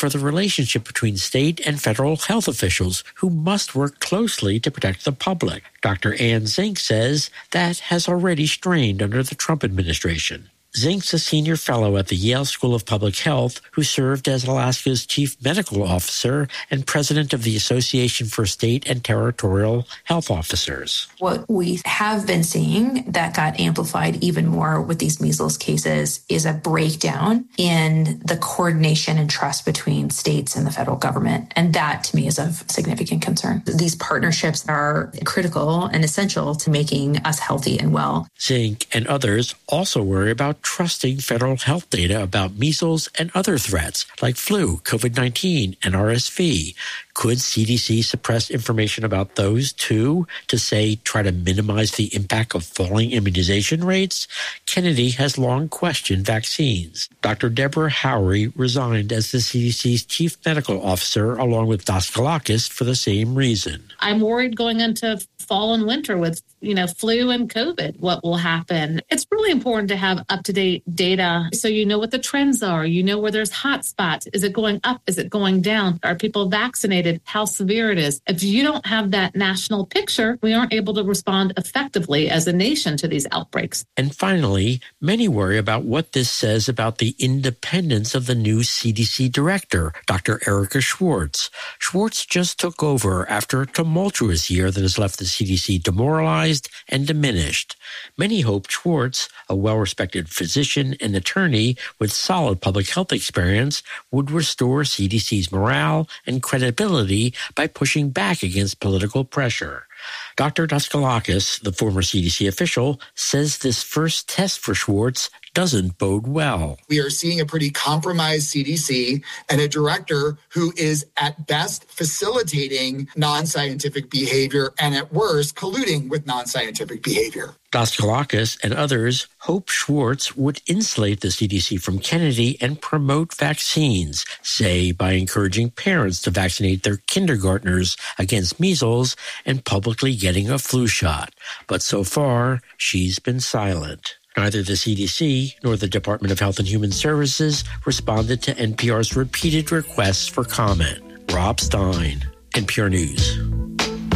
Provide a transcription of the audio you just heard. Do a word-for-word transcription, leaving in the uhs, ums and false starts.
for the relationship between state and federal health officials who must work closely to protect the public. Doctor Ann Zink says that has already strained under the Trump administration. Zink's a senior fellow at the Yale School of Public Health who served as Alaska's chief medical officer and president of the Association for State and Territorial Health Officers. What we have been seeing that got amplified even more with these measles cases is a breakdown in the coordination and trust between states and the federal government. And that, to me, is of significant concern. These partnerships are critical and essential to making us healthy and well. Zink and others also worry about trusting federal health data about measles and other threats like flu, COVID nineteen, and R S V. Could C D C suppress information about those too to, say, try to minimize the impact of falling immunization rates? Kennedy has long questioned vaccines. Doctor Deborah Howry resigned as the C D C's chief medical officer along with Daskalakis for the same reason. I'm worried going into fall and winter with, you know, flu and COVID, what will happen. It's really important to have up-to-date data so you know what the trends are. You know where there's hot spots. Is it going up? Is it going down? Are people vaccinated? How severe it is? If you don't have that national picture, we aren't able to respond effectively as a nation to these outbreaks. And finally, many worry about what this says about the independence of the new C D C director, Doctor Erika Schwartz. Schwartz just took over after a tumultuous year that has left the C D C demoralized and diminished. Many hoped Schwartz, a well-respected physician and attorney with solid public health experience, would restore C D C's morale and credibility by pushing back against political pressure. Doctor Daskalakis, the former C D C official, says this first test for Schwartz doesn't bode well. We are seeing a pretty compromised C D C and a director who is at best facilitating non-scientific behavior and at worst colluding with non-scientific behavior. Daskalakis and others hope Schwartz would insulate the C D C from Kennedy and promote vaccines, say by encouraging parents to vaccinate their kindergartners against measles and publicly getting a flu shot. But so far, she's been silent. Neither the C D C nor the Department of Health and Human Services responded to N P R's repeated requests for comment. Rob Stein, N P R News.